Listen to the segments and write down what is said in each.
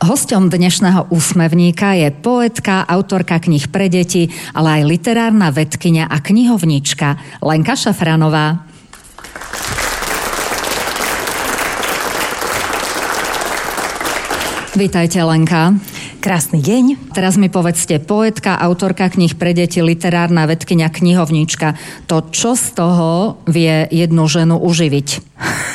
Hosťom dnešného úsmevníka je poetka, autorka kníh pre deti, ale aj literárna vedkyňa a knihovnička Lenka Šafranová. Vítajte, Lenka. Krásny deň. Teraz mi povedzte, poetka, autorka kníh pre deti, literárna vedkyňa, knihovnička. To čo z toho vie jednu ženu uživiť?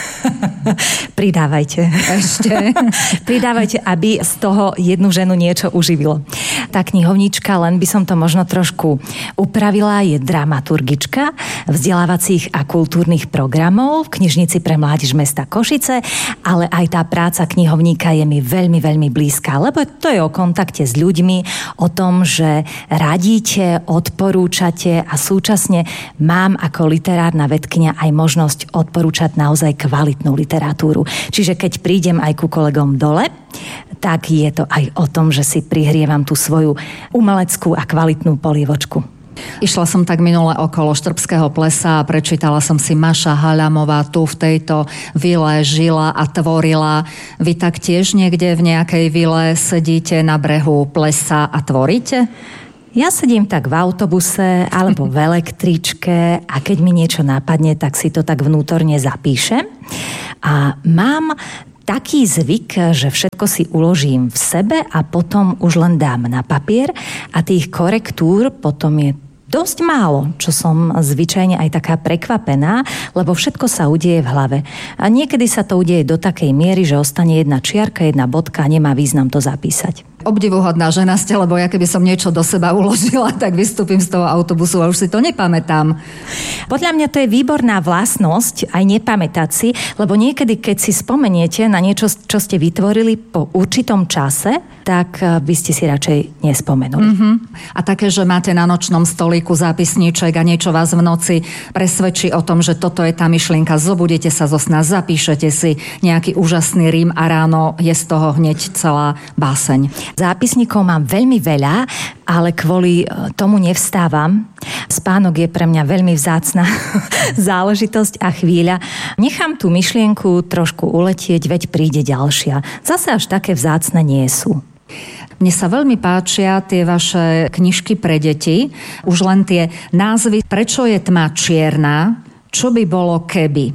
Pridávajte. Ešte? Pridávajte, aby z toho jednu ženu niečo uživilo. Tá knihovnička, len by som to možno trošku upravila, je dramaturgička vzdelávacích a kultúrnych programov v knižnici pre mládež mesta Košice, ale aj tá práca knihovníka je mi veľmi, veľmi blízka, lebo to je o kontakte s ľuďmi, o tom, že radíte, odporúčate a súčasne mám ako literárna vedkyňa aj možnosť odporúčať naozaj kvalitnú literatúru. Čiže keď prídem aj ku kolegom dole, tak je to aj o tom, že si prihrievam tú svoju umeleckú a kvalitnú polievočku. Išla som tak minule okolo Štrbského plesa a prečítala som si Maša Haľamová tu v tejto vile žila a tvorila. Vy tak tiež niekde v nejakej vile sedíte na brehu plesa a tvoríte? Ja sedím tak v autobuse alebo v električke a keď mi niečo napadne, tak si to tak vnútorne zapíšem. A mám taký zvyk, že všetko si uložím v sebe a potom už len dám na papier a tých korektúr potom je dosť málo, čo som zvyčajne aj taká prekvapená, lebo všetko sa udeje v hlave. A niekedy sa to udeje do takej miery, že ostane jedna čiarka, jedna bodka a nemá význam to zapísať. Obdivuhodná žena ste, lebo ja keby som niečo do seba uložila, tak vystúpim z toho autobusu a už si to nepamätám. Podľa mňa to je výborná vlastnosť aj nepamätať si, lebo niekedy, keď si spomeniete na niečo, čo ste vytvorili po určitom čase, tak by ste si radšej nespomenuli. A také, že máte na nočnom stolíku zápisníček a niečo vás v noci presvedčí o tom, že toto je tá myšlienka, zobudíte sa zo sna, zapíšete si nejaký úžasný rím a ráno je z toho hneď celá báseň. Zápisníkov mám veľmi veľa, ale kvôli tomu nevstávam. Spánok je pre mňa veľmi vzácna záležitosť a chvíľa. Nechám tú myšlienku trošku uletieť, veď príde ďalšia. Zase až také vzácne nie sú. Mne sa veľmi páčia tie vaše knižky pre deti. Už len tie názvy. Prečo je tma čierna? Čo by bolo keby?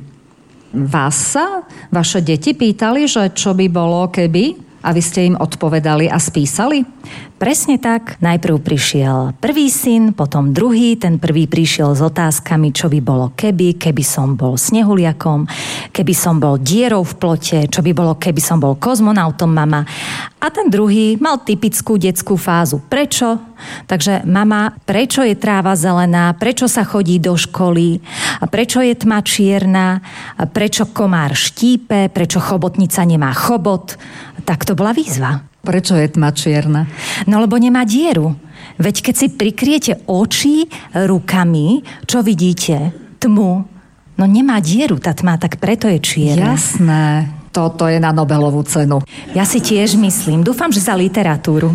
Vás sa vaše deti pýtali, že čo by bolo keby? A vy ste im odpovedali a spísali? Presne tak. Najprv prišiel prvý syn, potom druhý. Ten prvý prišiel s otázkami, čo by bolo keby som bol snehuliakom, keby som bol dierou v plote, čo by bolo, keby som bol kozmonautom, mama. A ten druhý mal typickú detskú fázu. Prečo? Takže mama, prečo je tráva zelená? Prečo sa chodí do školy? Prečo je tma čierna? Prečo komár štípe? Prečo chobotnica nemá chobot? Tak to bola výzva. Prečo je tma čierna? No lebo nemá dieru. Veď keď si prikriete oči rukami, čo vidíte? Tmu. No nemá dieru tá tma, tak preto je čierna. Jasné. Toto je na Nobelovú cenu. Ja si tiež myslím. Dúfam, že za literatúru.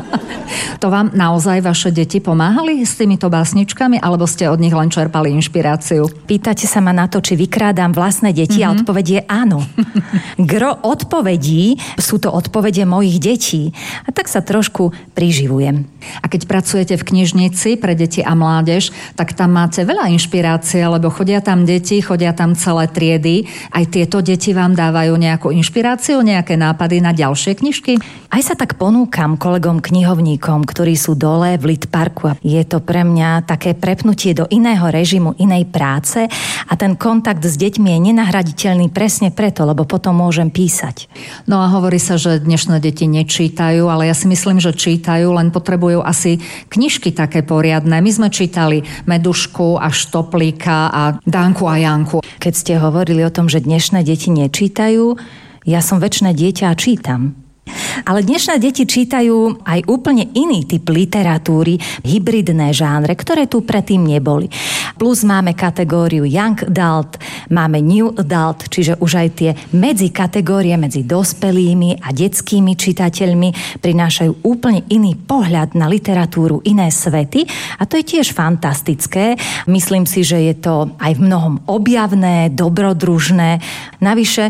To vám naozaj vaše deti pomáhali s týmito básničkami, alebo ste od nich len čerpali inšpiráciu? Pýtate sa ma na to, či vykrádam vlastné deti a odpoveď je áno. Gro odpovedí sú to odpovede mojich detí. A tak sa trošku priživujem. A keď pracujete v knižnici pre deti a mládež, tak tam máte veľa inšpirácie, lebo chodia tam deti, chodia tam celé triedy. Aj tieto deti vám dávajú nejakú inšpiráciu, nejaké nápady na ďalšie knižky? Aj sa tak ponúkam kolegom knihovníkom, ktorí sú dole v Litparku. Je to pre mňa také prepnutie do iného režimu, inej práce a ten kontakt s deťmi je nenahraditeľný presne preto, lebo potom môžem písať. No a hovorí sa, že dnešné deti nečítajú, ale ja si myslím, že čítajú, len potrebujú asi knižky také poriadne. My sme čítali Medušku a Štoplíka a Danku a Janku. Keď ste hovorili o tom, že dnešné deti nečítajú, ja som večné dieťa a čítam. Ale dnešné deti čítajú aj úplne iný typ literatúry, hybridné žánre, ktoré tu predtým neboli. Plus máme kategóriu Young Adult, máme New Adult, čiže už aj tie medzikategórie medzi dospelými a detskými čitateľmi prinášajú úplne iný pohľad na literatúru, iné svety a to je tiež fantastické. Myslím si, že je to aj v mnohom objavné, dobrodružné. Navyše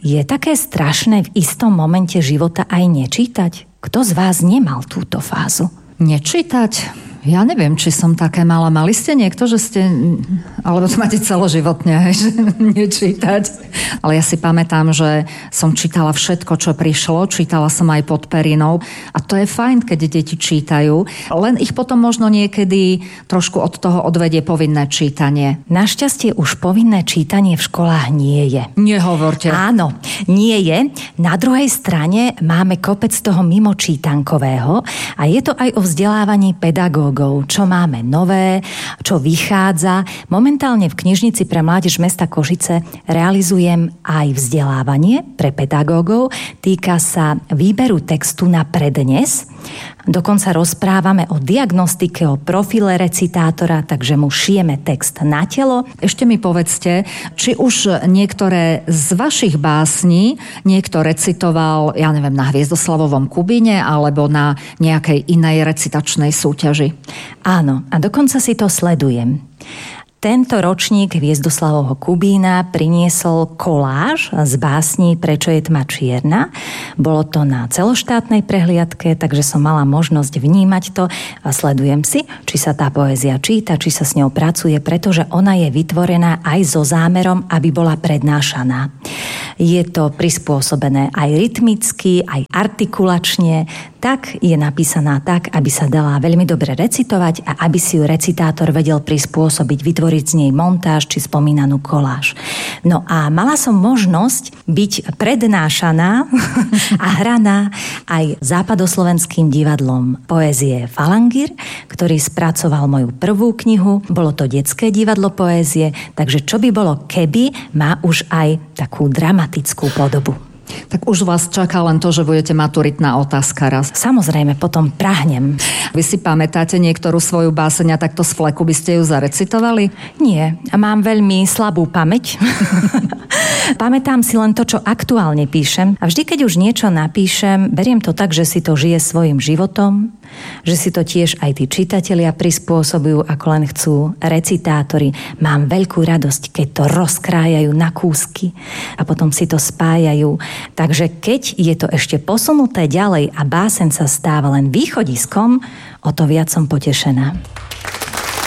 Je také strašné v istom momente života aj nečítať? Kto z vás nemal túto fázu? Nečítať? Ja neviem, či som také mala. Mali ste niekto, že ste... Alebo to máte celoživotne, že nečítať. Ale ja si pamätám, že som čítala všetko, čo prišlo. Čítala som aj pod perinou. A to je fajn, keď deti čítajú. Len ich potom možno niekedy trošku od toho odvedie povinné čítanie. Našťastie už povinné čítanie v školách nie je. Nehovorte. Áno, nie je. Na druhej strane máme kopec toho mimočítankového a je to aj o vzdelávaní pedagógov. Čo máme nové, čo vychádza. Momentálne v knižnici pre mládež mesta Košice realizujem aj vzdelávanie pre pedagógov. Týka sa výberu textu na prednes. Dokonca rozprávame o diagnostike, o profile recitátora, takže mu šijeme text na telo. Ešte mi povedzte, či už niektoré z vašich básní niekto recitoval, ja neviem, na Hviezdoslavovom Kubíne alebo na nejakej inej recitačnej súťaži. Áno, a dokonca si to sledujem. Tento ročník Hviezdoslavovho Kubína priniesol koláž z básní Prečo je tma čierna. Bolo to na celoštátnej prehliadke, takže som mala možnosť vnímať to a sledujem si, či sa tá poézia číta, či sa s ňou pracuje, pretože ona je vytvorená aj so zámerom, aby bola prednášaná. Je to prispôsobené aj rytmicky, aj artikulačne, tak je napísaná tak, aby sa dala veľmi dobre recitovať a aby si ju recitátor vedel prispôsobiť, vytvoriť z nej montáž či spomínanú koláž. No a mala som možnosť byť prednášaná a hraná aj západoslovenským divadlom poézie Falangír, ktorý spracoval moju prvú knihu. Bolo to detské divadlo poézie, takže čo by bolo, keby má už aj takú dramatickú podobu. Tak už vás čaká len to, že budete maturitná otázka raz. Samozrejme, potom prahnem. Vy si pamätáte niektorú svoju báseň a takto z fleku by ste ju zarecitovali? Nie, mám veľmi slabú pamäť. Pamätám si len to, čo aktuálne píšem. A vždy, keď už niečo napíšem, beriem to tak, že si to žije svojim životom, že si to tiež aj tí čitatelia prispôsobujú, ako len chcú recitátori. Mám veľkú radosť, keď to rozkrájajú na kúsky a potom si to spájajú. Takže keď je to ešte posunuté ďalej a báseň sa stáva len východiskom, o to viac som potešená.